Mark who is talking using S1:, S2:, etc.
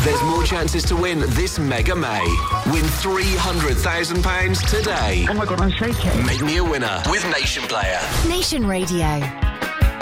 S1: There's more chances to win this Mega May. Win £300,000 today.
S2: Oh my God, I'm shaking.
S1: Make me a winner with Nation Player.
S3: Nation Radio.